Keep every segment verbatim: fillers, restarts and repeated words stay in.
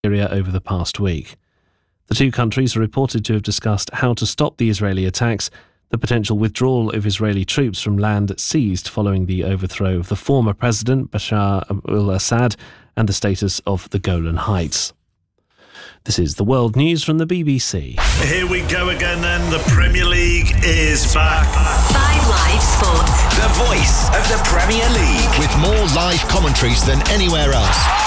Syria over the past week. The two countries are reported to have discussed how to stop the Israeli attacks, the potential withdrawal of Israeli troops from land seized following the overthrow of the former president Bashar al-Assad, and the status of the Golan Heights. This is the World News from the B B C. Here we go again then, the Premier League is back. Five Live Sport. The voice of the Premier League. With more live commentaries than anywhere else.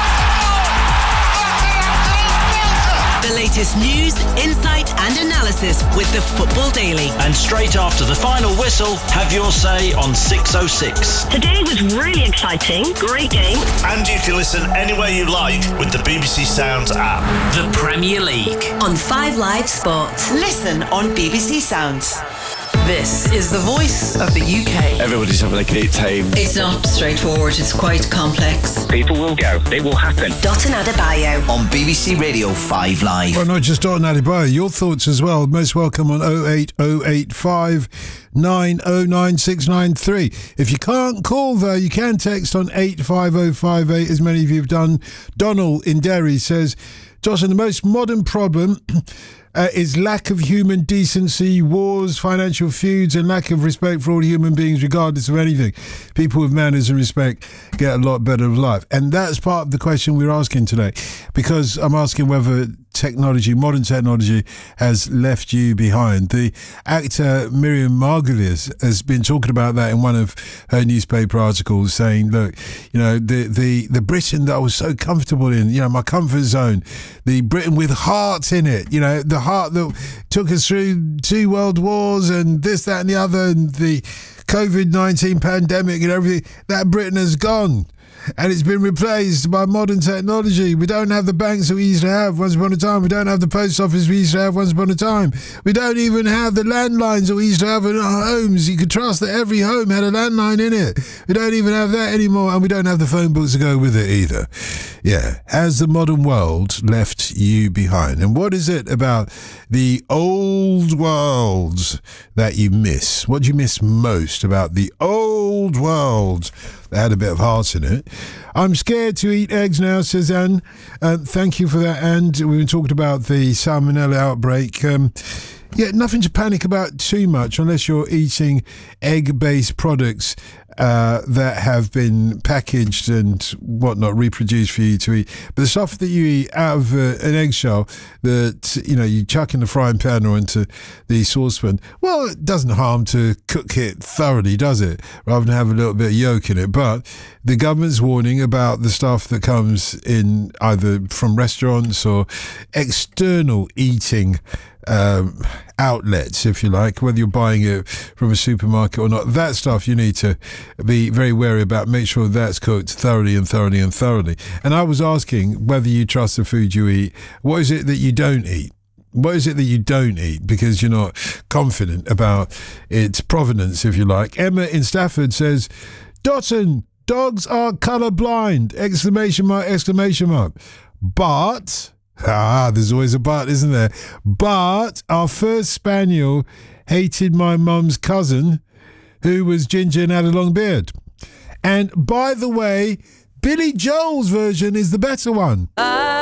The latest news, insight and analysis with the Football Daily. And straight after the final whistle, have your say on six oh six. Today was really exciting. Great game. And you can listen anywhere you like with the B B C Sounds app. The Premier League on Five Live Sport. Listen on B B C Sounds. This is the voice of the U K. Everybody's having a great time. It's not straightforward, it's quite complex. People will go, it will happen. Dotun Adebayo on B B C Radio five Live. Well, not just Dotun Adebayo, your thoughts as well. Most welcome on oh eight oh eight five nine oh nine six nine three. If you can't call though, you can text on eight five oh five eight, as many of you have done. Donald in Derry says, Dotun, the most modern problem Uh, is lack of human decency, wars, financial feuds, and lack of respect for all human beings, regardless of anything. People with manners and respect get a lot better of life. And that's part of the question we're asking today, because I'm asking whether technology, modern technology, has left you behind. The actor Miriam Margolyes has been talking about that in one of her newspaper articles, saying, look, you know, the, the, the Britain that I was so comfortable in, you know, my comfort zone, the Britain with heart in it, you know, the heart that took us through two world wars and this, that and the other, and the covid nineteen pandemic and everything, that Britain has gone. And it's been replaced by modern technology. We don't have the banks that we used to have once upon a time. We don't have the post office we used to have once upon a time. We don't even have the landlines that we used to have in our homes. You could trust that every home had a landline in it. We don't even have that anymore, and we don't have the phone books to go with it either. Yeah. Has the modern world left you behind? And what is it about the old world that you miss? What do you miss most about the old world that had a bit of heart in it? I'm scared to eat eggs now, says Anne. Uh, thank you for that, Anne. We've been talking about the salmonella outbreak. Um, yeah, nothing to panic about too much unless you're eating egg-based products uh, that have been packaged and whatnot, reproduced for you to eat. But the stuff that you eat out of uh, an eggshell that, you know, you chuck in the frying pan or into the saucepan, well, it doesn't harm to cook it thoroughly, does it? Rather than have a little bit of yolk in it. But the government's warning about the stuff that comes in either from restaurants or external eating Um, outlets, if you like, whether you're buying it from a supermarket or not. That stuff you need to be very wary about. Make sure that's cooked thoroughly and thoroughly and thoroughly. And I was asking whether you trust the food you eat. What is it that you don't eat? What is it that you don't eat because you're not confident about its provenance, if you like? Emma in Stafford says, Dotun, dogs are colourblind! Exclamation mark, exclamation mark. But... Ah, there's always a but, isn't there? But our first spaniel hated my mum's cousin, who was ginger and had a long beard. And by the way, Billy Joel's version is the better one.